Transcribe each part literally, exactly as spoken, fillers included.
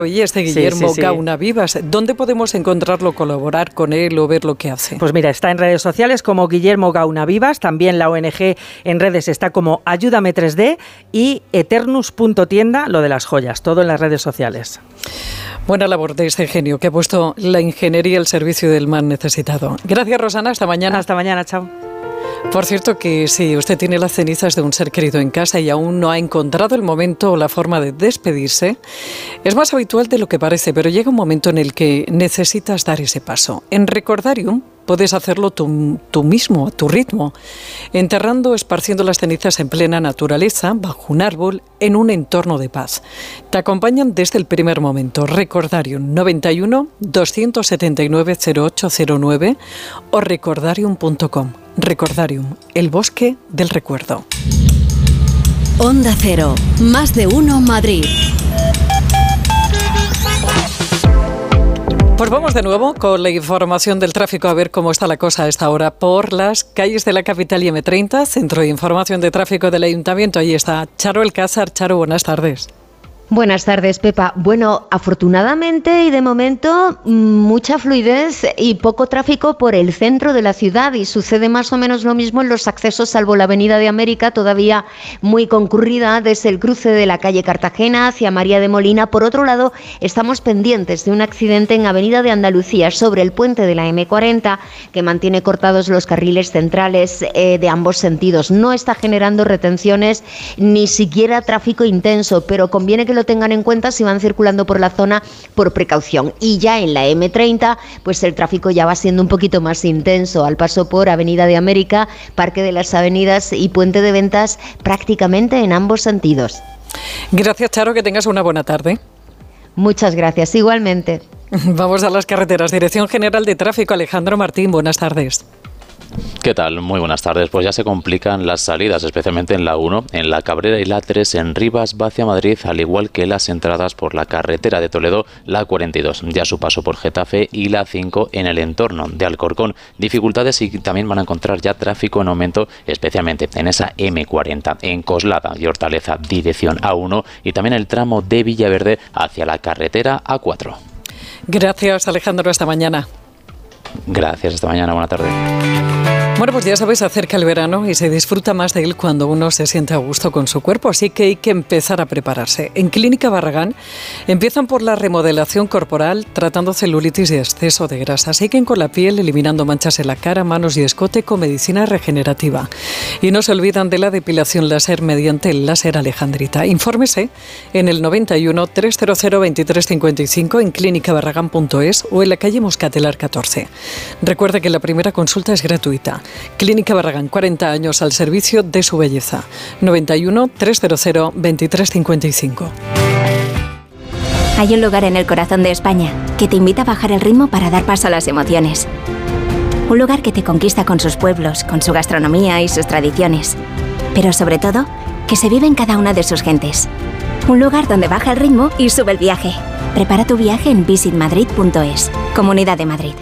Oye, este Guillermo sí, sí, sí. Gauna Vivas, ¿dónde podemos encontrarlo, colaborar con él o ver lo que hace? Pues mira, está en redes sociales como Guillermo Gauna Vivas, también la O N G en redes está como Ayúdame tres D y eternus punto tienda, lo de las joyas, todo en las redes sociales. Buena labor de este genio que ha puesto la ingeniería al servicio del más necesitado. Gracias, Rosana, hasta mañana. Hasta mañana, chao. Por cierto que si usted tiene las cenizas de un ser querido en casa y aún no ha encontrado el momento o la forma de despedirse, es más habitual de lo que parece, pero llega un momento en el que necesitas dar ese paso. En Recordarium puedes hacerlo tú, tú mismo, a tu ritmo, enterrando o esparciendo las cenizas en plena naturaleza, bajo un árbol, en un entorno de paz. Te acompañan desde el primer momento. Recordarium noventa y uno, doscientos setenta y nueve, cero ocho cero nueve o recordarium punto com. Recordarium, el bosque del recuerdo. Onda Cero, más de uno Madrid. Pues vamos de nuevo con la información del tráfico, a ver cómo está la cosa a esta hora por las calles de la capital y eme treinta, Centro de Información de Tráfico del Ayuntamiento. Ahí está Charo Alcázar. Charo, buenas tardes. Buenas tardes, Pepa. Bueno, afortunadamente y de momento mucha fluidez y poco tráfico por el centro de la ciudad, y sucede más o menos lo mismo en los accesos, salvo la Avenida de América, todavía muy concurrida desde el cruce de la calle Cartagena hacia María de Molina. Por otro lado, estamos pendientes de un accidente en Avenida de Andalucía sobre el puente de la eme cuarenta que mantiene cortados los carriles centrales eh, de ambos sentidos. No está generando retenciones ni siquiera tráfico intenso, pero conviene que lo tengan en cuenta si van circulando por la zona por precaución. Y ya en la eme treinta, pues el tráfico ya va siendo un poquito más intenso al paso por Avenida de América, Parque de las Avenidas y Puente de Ventas, prácticamente en ambos sentidos. Gracias, Charo, que tengas una buena tarde. Muchas gracias, igualmente. Vamos a las carreteras. Dirección General de Tráfico, Alejandro Martín, buenas tardes. ¿Qué tal? Muy buenas tardes. Pues ya se complican las salidas, especialmente en la uno, en la Cabrera y la tres en Rivas, va hacia Madrid, al igual que las entradas por la carretera de Toledo, la cuarenta y dos, ya su paso por Getafe, y la cinco en el entorno de Alcorcón. Dificultades, y también van a encontrar ya tráfico en aumento, especialmente en esa eme cuarenta, en Coslada y Hortaleza, dirección a uno, y también el tramo de Villaverde hacia la carretera a cuatro. Gracias, Alejandro. Hasta mañana. Gracias, hasta mañana, buena tarde. Bueno, pues ya sabéis, acerca el verano y se disfruta más de él cuando uno se siente a gusto con su cuerpo, así que hay que empezar a prepararse. En Clínica Barragán empiezan por la remodelación corporal, tratando celulitis y exceso de grasa. Siguen con la piel, eliminando manchas en la cara, manos y escote con medicina regenerativa. Y no se olvidan de la depilación láser mediante el láser Alejandrita. Infórmese en el noventa y uno, trescientos veintitrés cincuenta y cinco en clínica barragán punto es o en la calle Moscatelar catorce. Recuerde que la primera consulta es gratuita. Clínica Barragán, cuarenta años al servicio de su belleza. noventa y uno, trescientos veintitrés cincuenta y cinco. Hay un lugar en el corazón de España que te invita a bajar el ritmo para dar paso a las emociones. Un lugar que te conquista con sus pueblos, con su gastronomía y sus tradiciones. Pero sobre todo, que se vive en cada una de sus gentes. Un lugar donde baja el ritmo y sube el viaje. Prepara tu viaje en visit madrid punto es. Comunidad de Madrid.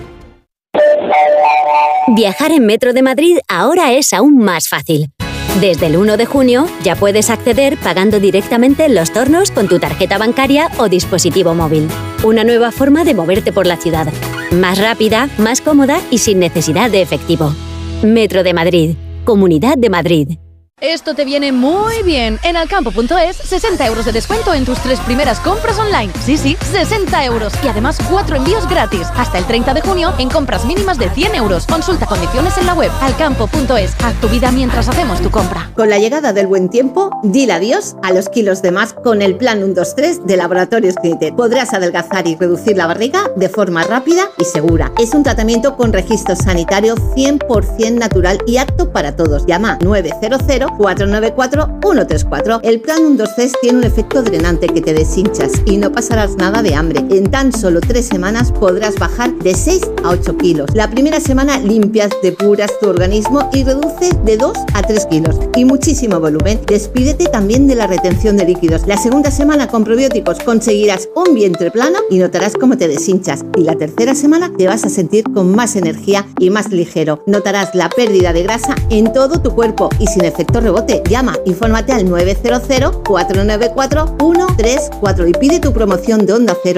Viajar en Metro de Madrid ahora es aún más fácil. Desde el uno de junio ya puedes acceder pagando directamente en los tornos con tu tarjeta bancaria o dispositivo móvil. Una nueva forma de moverte por la ciudad. Más rápida, más cómoda y sin necesidad de efectivo. Metro de Madrid. Comunidad de Madrid. Esto te viene muy bien. En alcampo punto es, sesenta euros de descuento en tus tres primeras compras online. Sí, sí, sesenta euros. Y además cuatro envíos gratis. Hasta el treinta de junio en compras mínimas de cien euros. Consulta condiciones en la web alcampo punto es. Haz tu vida mientras hacemos tu compra. Con la llegada del buen tiempo, dile adiós a los kilos de más con el plan uno dos tres de Laboratorios Clinitet. Podrás adelgazar y reducir la barriga de forma rápida y segura. Es un tratamiento con registro sanitario cien por ciento natural y apto para todos. Llama nueve cero cero, cuatro nueve cuatro, uno tres cuatro. El plan uno dos tres tiene un efecto drenante que te deshinchas y no pasarás nada de hambre. En tan solo tres semanas podrás bajar de seis a ocho kilos. La primera semana limpias, depuras tu organismo y reduces de dos a tres kilos y muchísimo volumen. Despídete también de la retención de líquidos. La segunda semana con probióticos conseguirás un vientre plano y notarás cómo te deshinchas. Y la tercera semana te vas a sentir con más energía y más ligero. Notarás la pérdida de grasa en todo tu cuerpo y sin efecto efecto rebote. Llama, infórmate al nueve cero cero, cuatro nueve cuatro, uno tres cuatro y pide tu promoción de Onda Cero.